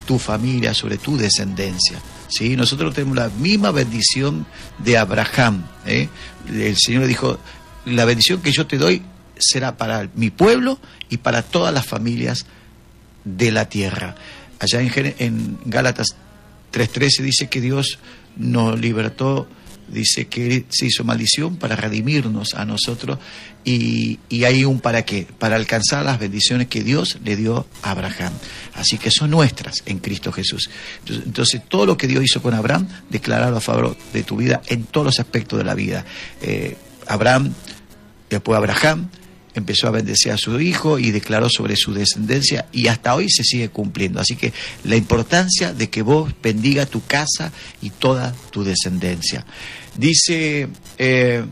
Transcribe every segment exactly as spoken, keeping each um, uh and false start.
tu familia, sobre tu descendencia. ¿Sí? Nosotros tenemos la misma bendición de Abraham. ¿eh? El Señor dijo, la bendición que yo te doy será para mi pueblo y para todas las familias de la tierra. Allá en, en Gálatas tres trece dice que Dios nos libertó, dice que se hizo maldición para redimirnos a nosotros, y, y hay un para qué, para alcanzar las bendiciones que Dios le dio a Abraham, así que son nuestras en Cristo Jesús. Entonces, entonces todo lo que Dios hizo con Abraham, declararlo a favor de tu vida en todos los aspectos de la vida. eh, Abraham, después Abraham empezó a bendecir a su hijo y declaró sobre su descendencia, y hasta hoy se sigue cumpliendo. Así que la importancia de que vos bendiga tu casa y toda tu descendencia. Dice eh,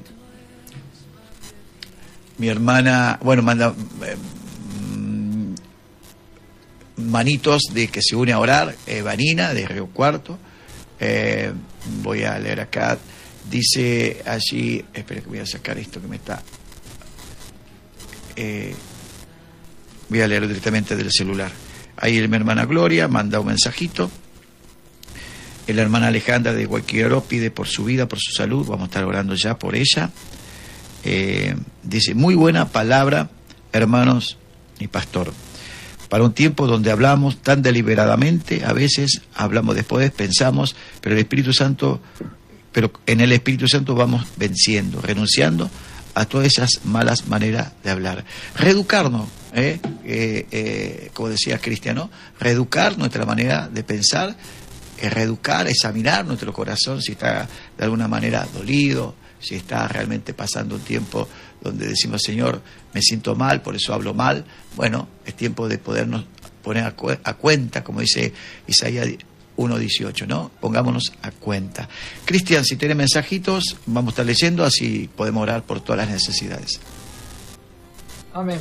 mi hermana, bueno, manda eh, manitos de que se une a orar, eh, Vanina de Río Cuarto. Eh, voy a leer acá, dice allí, espera que voy a sacar esto que me está... Eh, voy a leer directamente del celular. Ahí mi hermana Gloria manda un mensajito. La hermana Alejandra de Guayquiró pide por su vida, por su salud. Vamos a estar orando ya por ella. Eh, dice, muy buena palabra, hermanos y pastor. Para un tiempo donde hablamos tan deliberadamente, a veces hablamos después, pensamos, pero el Espíritu Santo, pero en el Espíritu Santo vamos venciendo, renunciando a todas esas malas maneras de hablar. Reeducarnos, ¿eh? Eh, eh, como decía Cristian, ¿no? Reeducar nuestra manera de pensar, eh, reeducar, examinar nuestro corazón si está de alguna manera dolido, si está realmente pasando un tiempo donde decimos, Señor, me siento mal, por eso hablo mal. Bueno, es tiempo de podernos poner a, cu- a cuenta, como dice Isaías uno dieciocho, ¿no? Pongámonos a cuenta. Cristian, si tiene mensajitos, vamos a estar leyendo, así podemos orar por todas las necesidades. Amén.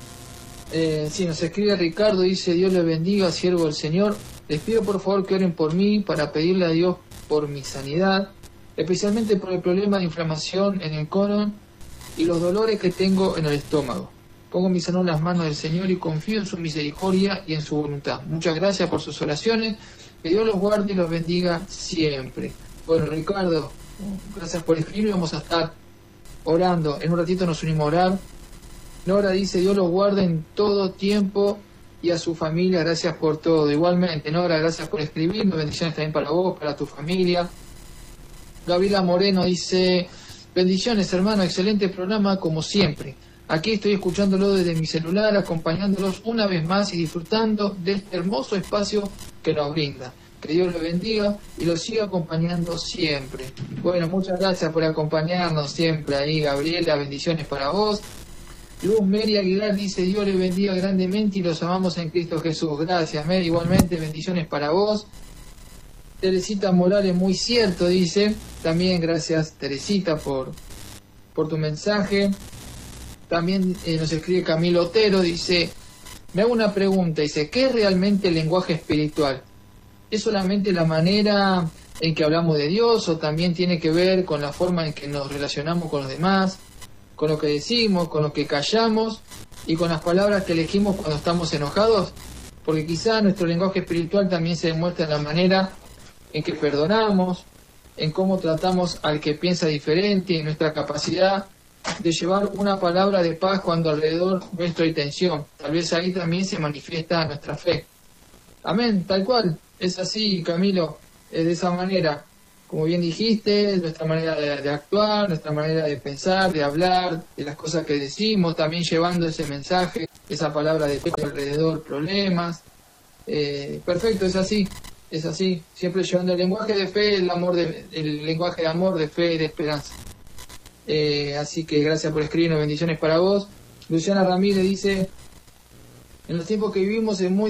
Eh, sí, nos escribe Ricardo, dice, Dios le bendiga, siervo del Señor. Les pido por favor que oren por mí para pedirle a Dios por mi sanidad, especialmente por el problema de inflamación en el colon y los dolores que tengo en el estómago. Pongo mi salud en las manos del Señor y confío en su misericordia y en su voluntad. Muchas gracias por sus oraciones. Que Dios los guarde y los bendiga siempre. Bueno, Ricardo, gracias por escribir. Vamos a estar orando. En un ratito nos unimos a orar. Nora dice, Dios los guarde en todo tiempo y a su familia. Gracias por todo. Igualmente, Nora, gracias por escribir. Bendiciones también para vos, para tu familia. Gabriela Moreno dice, bendiciones, hermano. Excelente programa, como siempre. Aquí estoy escuchándolo desde mi celular, acompañándolos una vez más y disfrutando de este hermoso espacio que nos brinda. Que Dios lo bendiga y lo siga acompañando siempre. Bueno, muchas gracias por acompañarnos siempre ahí, Gabriela. Bendiciones para vos. Luz Mary Aguilar dice, Dios le bendiga grandemente y los amamos en Cristo Jesús. Gracias, Mary. Igualmente, bendiciones para vos. Teresita Morales, muy cierto, dice. También gracias, Teresita, por, por tu mensaje. También eh, nos escribe Camilo Otero, dice, me hago una pregunta, dice, ¿qué es realmente el lenguaje espiritual? ¿Es solamente la manera en que hablamos de Dios o también tiene que ver con la forma en que nos relacionamos con los demás, con lo que decimos, con lo que callamos y con las palabras que elegimos cuando estamos enojados? Porque quizá nuestro lenguaje espiritual también se demuestra en la manera en que perdonamos, en cómo tratamos al que piensa diferente, en nuestra capacidad de llevar una palabra de paz cuando alrededor nuestro hay tensión. Tal vez ahí también se manifiesta nuestra fe. Amén, tal cual. Es así, Camilo, es de esa manera. Como bien dijiste, nuestra manera de, de actuar, nuestra manera de pensar, de hablar, de las cosas que decimos, también llevando ese mensaje, esa palabra de fe alrededor, problemas. Eh, perfecto, es así, es así. Siempre llevando el lenguaje de fe, el amor de, el lenguaje de amor, de fe y de esperanza. Eh, así que gracias por escribirnos, bendiciones para vos. Luciana Ramírez dice, en los tiempos que vivimos es muy